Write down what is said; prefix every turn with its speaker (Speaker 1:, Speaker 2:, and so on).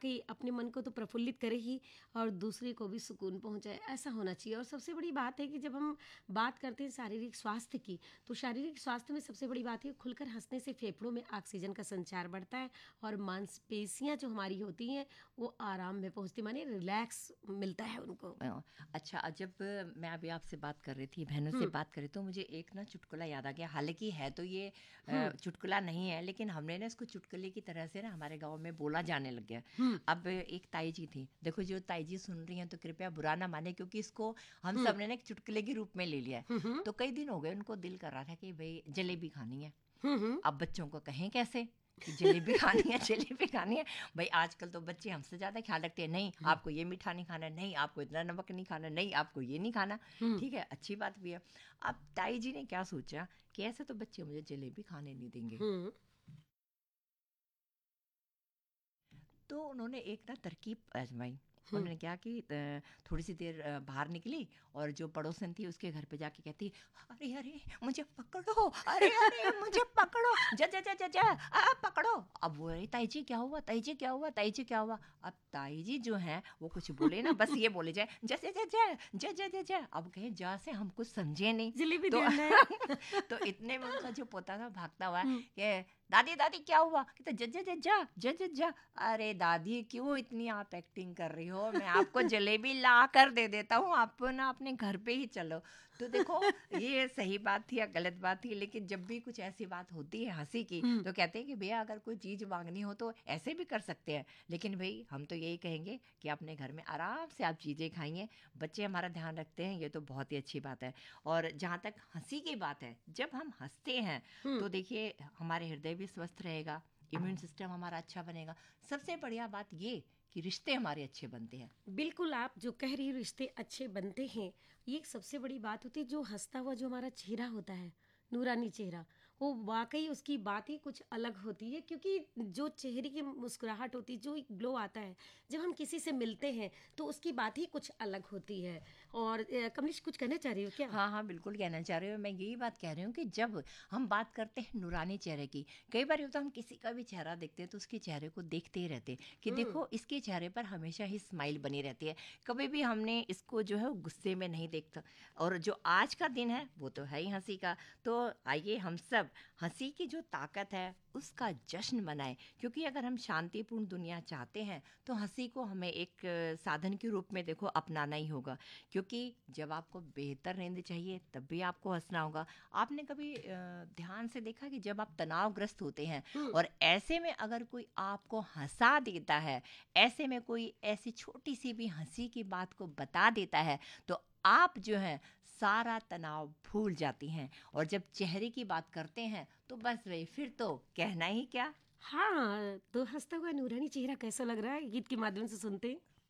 Speaker 1: वाकई अपने मन को तो प्रफुल्लित करे ही और दूसरे को भी सुकून पहुंचाए, ऐसा होना चाहिए। और सबसे बड़ी बात है कि जब हम बात करते हैं शारीरिक स्वास्थ्य की, तो शारीरिक स्वास्थ्य में सबसे बड़ी बात है खुलकर हंसने से फेफड़ों में ऑक्सीजन का संचार बढ़ता है और मांसपेशियां जो हमारी होती हैं वो आराम में पहुंचती, माने रिलैक्स मिलता है उनको।
Speaker 2: अच्छा, जब मैं अभी आपसे बात कर रही थी, बहनों से
Speaker 1: हम्म।
Speaker 2: बात कर रही, तो मुझे एक ना चुटकुला याद आ गया। हालांकि है तो ये
Speaker 1: हम्म।
Speaker 2: चुटकुला नहीं है, लेकिन हमने ना इसको चुटकुले की तरह से ना हमारे गांव में बोला जाने लग गया।
Speaker 1: हम्म।
Speaker 2: अब एक ताई जी थी, देखो जो ताई जी सुन रही हैं तो कृपया बुरा ना माने, क्योंकि इसको हम
Speaker 1: हम्म।
Speaker 2: सब ने ना एक चुटकुले के रूप में ले लिया है।
Speaker 1: हम्म।
Speaker 2: तो कई दिन हो गए उनको दिल कर रहा था कि भाई जलेबी खानी है।
Speaker 1: हम्म।
Speaker 2: अब बच्चों को कहें कैसे कि जलेबी खानी है, जलेबी खानी है। भाई आजकल तो बच्चे हमसे ज़्यादा ख्याल रखते हैं, नहीं
Speaker 1: हम्म।
Speaker 2: आपको ये मीठा नहीं खाना, नहीं आपको इतना नमक नहीं खाना, नहीं आपको ये नहीं खाना।
Speaker 1: हम्म।
Speaker 2: ठीक है, अच्छी बात भी है। अब ताई जी ने क्या सोचा कि ऐसे तो बच्चे मुझे जलेबी खाने नहीं देंगे,
Speaker 1: हम्म।
Speaker 2: तो उन्होंने एक ना तरकीब आजमाई।
Speaker 1: हम्म।
Speaker 2: उन्होंने क्या कि थोड़ी सी देर बाहर निकली और जो पड़ोसन थी उसके घर पे जाके कहती, अरे अरे मुझे पकड़ो, अरे अरे मुझे पकड़ो, जा जा जा जा जा पकड़ो। अब वो, अरे ताई जी क्या हुआ, ताई जी क्या हुआ, ताई जी क्या हुआ। अब ताई जी जो है वो कुछ बोले ना, बस ये बोले जाए जा जा जा जा जा जा जा जा। अब कहे जा से हम कुछ समझे नहीं।
Speaker 1: जलेबी
Speaker 2: तो
Speaker 1: देना है।
Speaker 2: तो इतने में उनका जो पोता था भागता हुआ
Speaker 1: हम्म।
Speaker 2: कि दादी दादी क्या हुआ, कहते जा जा जा जा जा जा जा। अरे दादी क्यों इतनी आप एक्टिंग कर रही हो, मैं आपको जलेबी ला कर दे देता हूँ, आप ना अपने घर पे ही चलो। तो देखो ये सही बात थी या गलत बात थी, लेकिन जब भी कुछ ऐसी बात होती है हंसी की,
Speaker 1: हम्म।
Speaker 2: तो कहते हैं कि भैया अगर कोई चीज़ मांगनी हो तो ऐसे भी कर सकते हैं। लेकिन भाई हम तो यही कहेंगे कि अपने घर में आराम से आप चीज़ें खाइए, बच्चे हमारा ध्यान रखते हैं, ये तो बहुत ही अच्छी बात है। और जहाँ तक हंसी की बात है, जब हम हंसते हैं
Speaker 1: हम्म।
Speaker 2: तो देखिए हमारे हृदय भी स्वस्थ रहेगा, इम्यून सिस्टम हमारा अच्छा बनेगा। सबसे बढ़िया बात ये कि रिश्ते हमारे अच्छे बनते हैं।
Speaker 1: बिल्कुल, आप जो कह रही हो रिश्ते अच्छे बनते हैं, ये एक सबसे बड़ी बात होती है। जो हंसता हुआ जो हमारा चेहरा होता है, नूरानी चेहरा, वो वाकई उसकी बात ही कुछ अलग होती है। क्योंकि जो चेहरे की मुस्कुराहट होती है, जो एक ग्लो आता है जब हम किसी से मिलते हैं, तो उसकी बात ही कुछ अलग होती है। और कमलेश कुछ कहना चाह रही हो क्या?
Speaker 2: हाँ हाँ, बिल्कुल कहना चाह रही हूँ। मैं यही बात कह रही हूँ कि जब हम बात करते हैं नूरानी चेहरे की, कई बार होता है हम किसी का भी चेहरा देखते हैं तो उसके चेहरे को देखते ही रहते हैं कि
Speaker 1: हम्म।
Speaker 2: देखो इसके चेहरे पर हमेशा ही स्माइल बनी रहती है, कभी भी हमने इसको जो है वो गुस्से में नहीं देखता। और जो आज का दिन है वो तो है ही हंसी का। तो आइए हम सब हंसी की जो ताकत है उसका जश्न मनाएं, क्योंकि अगर हम शांतिपूर्ण दुनिया चाहते हैं तो हंसी को हमें एक साधन के रूप में देखो अपनाना ही होगा। क्योंकि जब आपको बेहतर नींद चाहिए तब भी आपको हंसना होगा। आपने कभी ध्यान से देखा कि जब आप तनावग्रस्त होते हैं
Speaker 1: हम्म।
Speaker 2: और ऐसे में अगर कोई आपको हंसा देता है, ऐसे में कोई ऐसी छोटी सी भी हंसी की बात को बता देता है, तो आप जो है सारा तनाव भूल जाती हैं। और जब चेहरे की बात करते हैं तो बस वही, फिर तो कहना ही क्या।
Speaker 1: हाँ, तो हंसता हुआ नूरानी चेहरा कैसा लग रहा है गीत के माध्यम से सुनते हैं?